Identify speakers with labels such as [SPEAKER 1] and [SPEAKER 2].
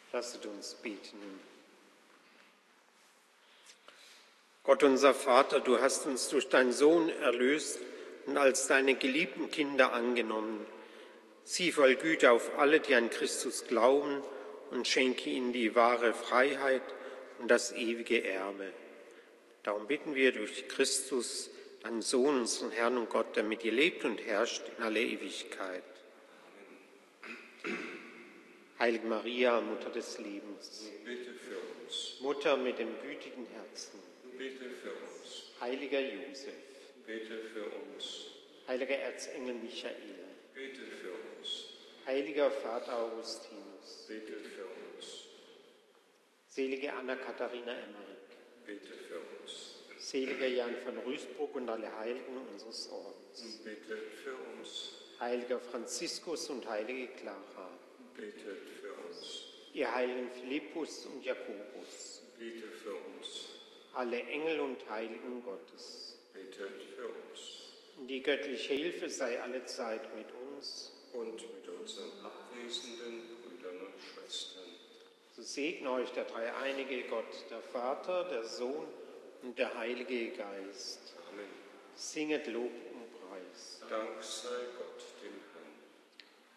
[SPEAKER 1] Lasset uns beten. Gott, unser Vater, du hast uns durch deinen Sohn erlöst und als deine geliebten Kinder angenommen. Sieh voll Güte auf alle, die an Christus glauben, und schenke ihnen die wahre Freiheit und das ewige Erbe. Darum bitten wir durch Christus, deinen Sohn, unseren Herrn und Gott, der mit dir lebt und herrscht in alle Ewigkeit. Heilige Maria, Mutter des Lebens,
[SPEAKER 2] Bitte für uns.
[SPEAKER 1] Mutter mit dem gütigen Herzen,
[SPEAKER 2] Bitte für uns.
[SPEAKER 1] heiliger Josef,
[SPEAKER 2] Bitte für uns.
[SPEAKER 1] heiliger Erzengel Michael,
[SPEAKER 2] Bitte für uns.
[SPEAKER 1] heiliger Vater Augustinus,
[SPEAKER 2] Bitte für uns.
[SPEAKER 1] selige Anna-Katharina Emmerich,
[SPEAKER 2] Bitte für uns.
[SPEAKER 1] seliger Jan von Rüßbruck und alle Heiligen unseres Ordens,
[SPEAKER 2] Bitte für uns.
[SPEAKER 1] heiliger Franziskus und heilige Clara,
[SPEAKER 2] Bitte für uns.
[SPEAKER 1] ihr heiligen Philippus und Jakobus,
[SPEAKER 2] Bitte für uns.
[SPEAKER 1] alle Engel und Heiligen Gottes.
[SPEAKER 2] Bitte für uns.
[SPEAKER 1] Die göttliche Hilfe sei alle Zeit mit uns.
[SPEAKER 2] Und mit unseren abwesenden Brüdern und Schwestern.
[SPEAKER 1] So segne euch der dreieinige Gott, der Vater, der Sohn und der Heilige Geist.
[SPEAKER 2] Amen.
[SPEAKER 1] Singet Lob und Preis.
[SPEAKER 2] Dank sei Gott, dem Herrn.